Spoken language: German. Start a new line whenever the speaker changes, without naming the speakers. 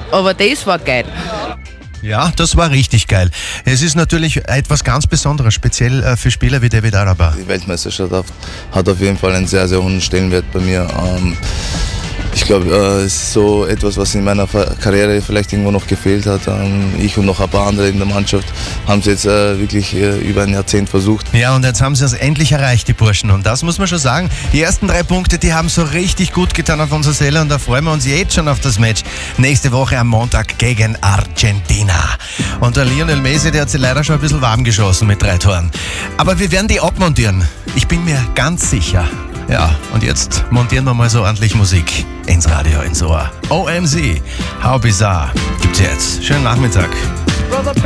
aber das war geil.
Ja, das war richtig geil. Es ist natürlich etwas ganz Besonderes, speziell für Spieler wie David Alaba.
Die Weltmeisterschaft hat auf jeden Fall einen sehr, sehr hohen Stellenwert bei mir. Ich glaube, es ist so etwas, was in meiner Karriere vielleicht irgendwo noch gefehlt hat. Ich und noch ein paar andere in der Mannschaft haben es jetzt wirklich über ein Jahrzehnt versucht.
Ja, und jetzt haben sie es endlich erreicht, die Burschen. Und das muss man schon sagen. Die ersten 3 Punkte, die haben so richtig gut getan auf unserer Seele. Und da freuen wir uns jetzt schon auf das Match nächste Woche am Montag gegen Argentina. Und der Lionel Messi, der hat sich leider schon ein bisschen warm geschossen mit 3 Toren. Aber wir werden die abmontieren. Ich bin mir ganz sicher. Ja, und jetzt montieren wir mal so ordentlich Musik ins Radio, ins Ohr. OMZ, How Bizarre, gibt's jetzt. Schönen Nachmittag.